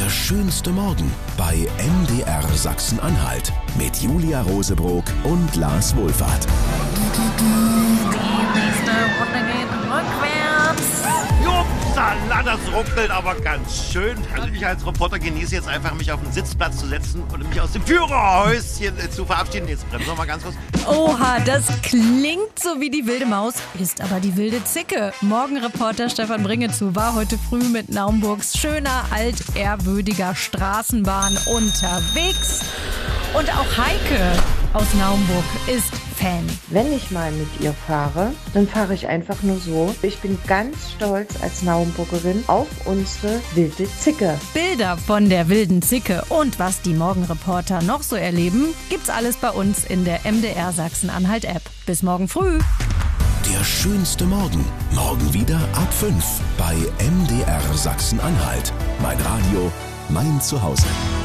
Der schönste Morgen bei MDR Sachsen-Anhalt mit Julia Rosebrock und Lars Wohlfahrt. Die nächste Runde geht rückwärts. Jupsala, das ruckelt aber ganz schön. Also ich als Reporter genieße jetzt einfach, mich auf den Sitzplatz zu setzen und mich aus dem Führerhäuschen zu verabschieden. Jetzt bremsen wir mal ganz kurz. Oha, das klingt so wie die wilde Maus, ist aber die wilde Zicke. Morgenreporter Stefan Bringezu war heute früh mit Naumburgs schöner, altehrwürdiger Straßenbahn unterwegs. Und auch Heike aus Naumburg ist Fan. Wenn ich mal mit ihr fahre, dann fahre ich einfach nur so. Ich bin ganz stolz als Naumburgerin auf unsere wilde Zicke. Bilder von der wilden Zicke und was die Morgenreporter noch so erleben, gibt's alles bei uns in der MDR Sachsen-Anhalt-App. Bis morgen früh. Der schönste Morgen. Morgen wieder ab 5 bei MDR Sachsen-Anhalt. Mein Radio, mein Zuhause.